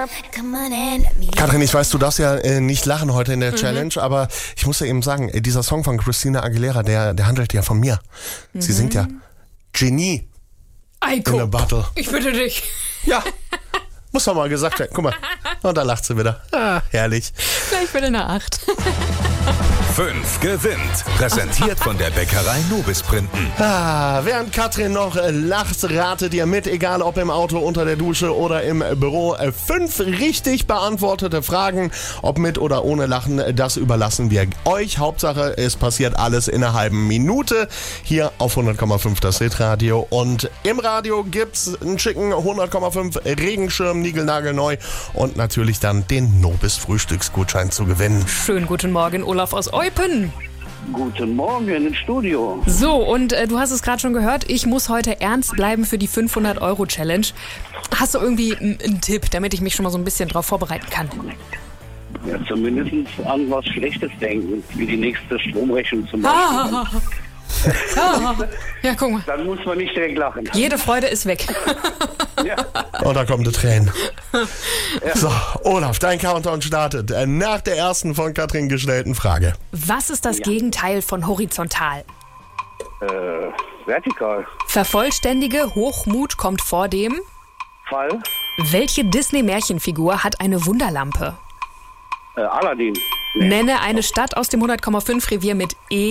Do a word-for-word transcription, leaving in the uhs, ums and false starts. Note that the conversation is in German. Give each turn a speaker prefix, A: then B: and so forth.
A: Katrin, ich weiß, du darfst ja äh, nicht lachen heute in der mhm. Challenge, aber ich muss ja eben sagen, äh, dieser Song von Christina Aguilera, der, der handelt ja von mir. Mhm. Sie singt ja Genie
B: Eiko.
A: in der Battle.
B: Ich bitte dich.
A: Ja, muss doch mal gesagt werden. Guck mal, und da lacht sie wieder. Ah, herrlich.
B: Gleich für eine Acht.
C: fünf gewinnt. Präsentiert von der Bäckerei Nobis Printen.
A: Ah, während Katrin noch äh, lacht, ratet ihr mit, egal ob im Auto, unter der Dusche oder im äh, Büro. Äh, fünf richtig beantwortete Fragen, ob mit oder ohne Lachen, äh, das überlassen wir euch. Hauptsache, es passiert alles in einer halben Minute hier auf hundert Komma fünf das Hitradio. Und im Radio gibt's einen schicken hundert Komma fünf Regenschirm, niegelnagelneu und natürlich dann den Nobis Frühstücksgutschein zu gewinnen.
B: Schönen guten Morgen, Olaf aus Eupen.
D: Guten Morgen im Studio.
B: So, und äh, du hast es gerade schon gehört, ich muss heute ernst bleiben für die fünfhundert Euro Challenge. Hast du irgendwie einen Tipp, damit ich mich schon mal so ein bisschen drauf vorbereiten kann?
D: Ja, zumindest an was Schlechtes denken, wie die nächste Stromrechnung zum Beispiel.
B: Ah, ah, ja, guck mal.
D: Dann muss man nicht direkt lachen.
B: Jede Freude ist weg.
D: Ja.
A: Und da kommen die Tränen. Ja. So, Olaf, dein Countdown startet nach der ersten von Katrin gestellten Frage.
B: Was ist das ja. Gegenteil von horizontal?
D: Äh, vertikal.
B: Vervollständige Hochmut kommt vor dem
D: Fall.
B: Welche Disney-Märchenfigur hat eine Wunderlampe?
D: Äh, Aladdin. Nee.
B: Nenne eine Stadt aus dem hundert Komma fünf Revier mit E.